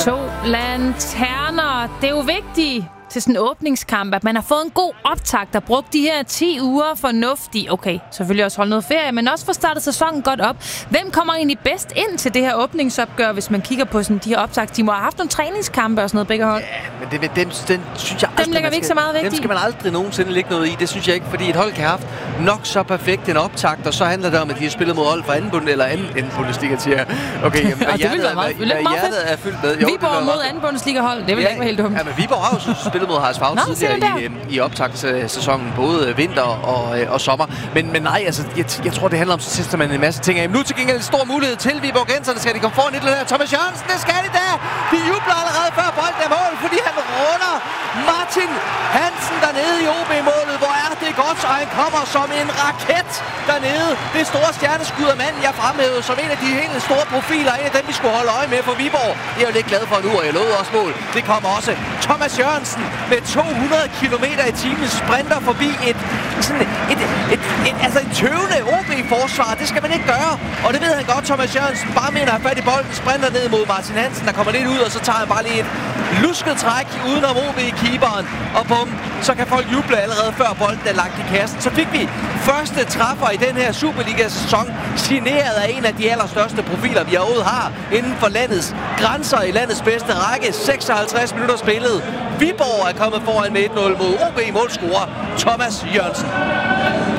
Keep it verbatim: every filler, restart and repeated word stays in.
To lanterner. Det er jo vigtigt til sådan en åbningskamp, at man har fået en god optakt og brugt de her ti uger fornuftigt. Okay, selvfølgelig også holde noget ferie, men også få startet sæsonen godt op. Hvem kommer egentlig bedst ind til det her åbningsopgør, hvis man kigger på sådan de her optakt? De må have haft nogle træningskampe og sådan noget, begge hold. Ja, men det, dem, den synes jeg aldrig, dem lægger vi ikke så meget vægt i. Dem skal man aldrig nogensinde lægge noget i. Det synes jeg ikke, fordi et hold kan have haft nok så perfekt en optakt, og så handler det om, at de har spillet mod hold fra anden bund eller anden, anden Bundesliga, siger okay, jamen, og det vil være meget, hvad, hvad hjertet er fyldt med. Jo, Viborg mod anden Bundesliga-hold, det vil ja, ikke være helt dumt. Ja, men Viborg har jo spillet mod Haras Favn tidligere i, i optagssæsonen, både vinter og, og sommer. Men, men nej, altså, jeg, jeg tror, det handler om, så tester man en masse ting af. Nu til gengæld en stor mulighed til Viborgenserne. Skal de komme foran et eller andet? Thomas Jørgensen, det skal de der! De jubler allerede før bolden er mål, fordi han runder Martin Hansen dernede i O B-målet. Hvor er det godt, så han kommer som en raket dernede. Det store stjerneskud af manden, jeg fremhævede som en af de helt store profiler. En af dem, vi skulle holde øje med for Viborg. Det er jo lidt glad for nu, og jeg lovede også mål. Det kommer også Thomas Jørgensen med to hundrede kilometer i timen sprinter forbi et, sådan et, et, et, et, altså et tøvende O B-forsvar. Det skal man ikke gøre. Og det ved han godt, Thomas Jørgensen. Bare mener han fat i bolden, sprinter ned mod Martin Hansen, der kommer lidt ud, og så tager han bare lige et lusket træk udenom O B-keeperen. Og bum, så kan folk juble allerede før bolden er lagt i kassen. Så fik vi første træffer i den her Superliga-sæson, signeret af en af de allerstørste profiler, vi overhovedet har inden for landets grænser i landets bedste række. seksoghalvtreds minutter spillet. Viborg er kommet foran med et nul mod O B-målscorer Thomas Jørgensen.